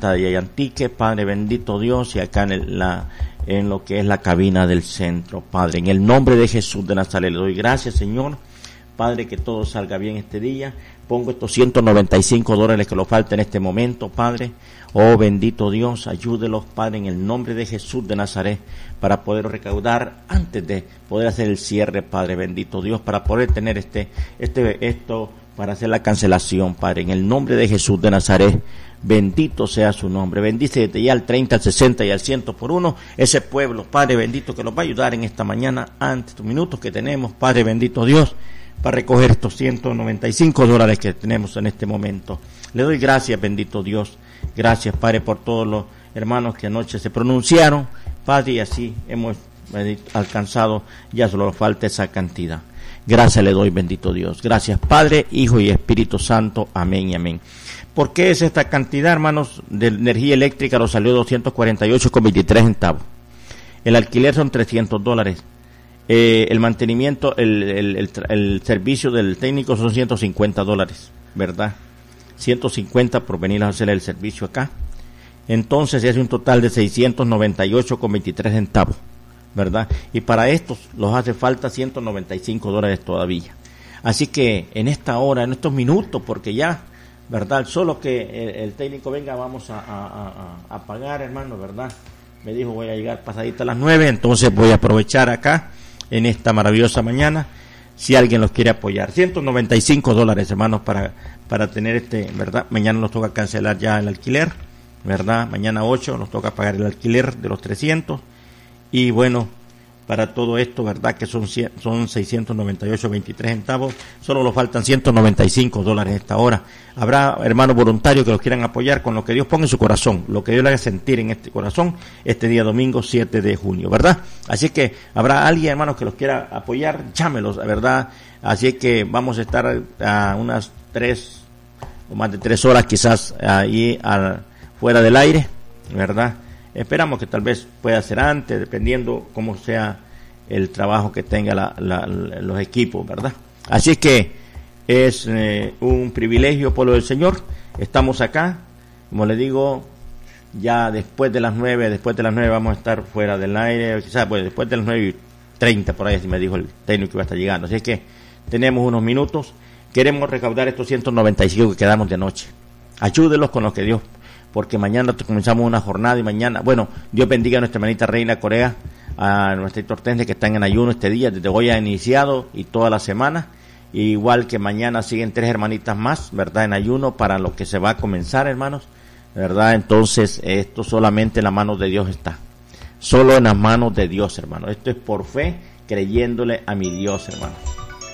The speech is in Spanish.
planta de Yayantique, Padre bendito Dios, y acá en lo que es la cabina del centro, Padre, en el nombre de Jesús de Nazaret, le doy gracias, Señor, Padre, que todo salga bien este día. Pongo estos $195 que lo falta en este momento, Padre. Oh, bendito Dios, ayúdelos, Padre, en el nombre de Jesús de Nazaret, para poder recaudar antes de poder hacer el cierre, Padre, bendito Dios, para poder tener esto, para hacer la cancelación, Padre, en el nombre de Jesús de Nazaret. Bendito sea su nombre. Bendice desde ya al 30, al 60 y al 100 por uno ese pueblo, Padre bendito, que nos va a ayudar en esta mañana, antes de los minutos que tenemos, Padre bendito Dios, para recoger estos $195 que tenemos en este momento. Le doy gracias, bendito Dios. Gracias, Padre, por todos los hermanos que anoche se pronunciaron, Padre, y así hemos alcanzado, ya solo falta esa cantidad. Gracias le doy, bendito Dios. Gracias, Padre, Hijo y Espíritu Santo. Amén y amén. ¿Por qué es esta cantidad, hermanos? De energía eléctrica nos salió 248,23 centavos. El alquiler son $300. El mantenimiento, el servicio del técnico son $150, ¿verdad? 150 por venir a hacer el servicio acá. Entonces se hace un total de 698,23 centavos, ¿verdad? Y para estos los hace falta $195 todavía. Así que en esta hora, en estos minutos, porque ya, ¿verdad? Solo que el técnico venga, vamos a pagar, hermano, ¿verdad? Me dijo, voy a llegar pasadita a las 9, entonces voy a aprovechar acá en esta maravillosa mañana, si alguien los quiere apoyar. $195, hermanos, para tener ¿verdad? Mañana nos toca cancelar ya el alquiler, ¿verdad? Mañana 8 nos toca pagar el alquiler de los 300. Y bueno, para todo esto, ¿verdad? Que son 698,23 centavos. Solo nos faltan $195 a esta hora. Habrá hermanos voluntarios que los quieran apoyar con lo que Dios ponga en su corazón, lo que Dios le haga sentir en este corazón, este día domingo 7 de junio, ¿verdad? Así que habrá alguien, hermanos, que los quiera apoyar, llámelos, ¿verdad? Así que vamos a estar a unas 3 o más de 3 horas quizás ahí fuera del aire, ¿verdad? Esperamos que tal vez pueda ser antes, dependiendo cómo sea el trabajo que tenga los equipos, ¿verdad? Así que es un privilegio, pueblo del Señor. Estamos acá, como le digo, ya después de las 9 vamos a estar fuera del aire, quizás pues después de las 9:30 por ahí, así me dijo el técnico que va a estar llegando. Así que tenemos unos minutos, queremos recaudar estos 195 que quedamos de anoche. Ayúdelos con lo que Dios, porque mañana comenzamos una jornada y mañana, bueno, Dios bendiga a nuestra hermanita Reina Corea, a nuestra Hortensia que están en ayuno este día, desde hoy ha iniciado y toda la semana, igual que mañana siguen 3 hermanitas más, ¿verdad? En ayuno para lo que se va a comenzar, hermanos, ¿verdad? Entonces, esto solamente en las manos de Dios está, solo en las manos de Dios, hermanos. Esto es por fe, creyéndole a mi Dios, hermanos.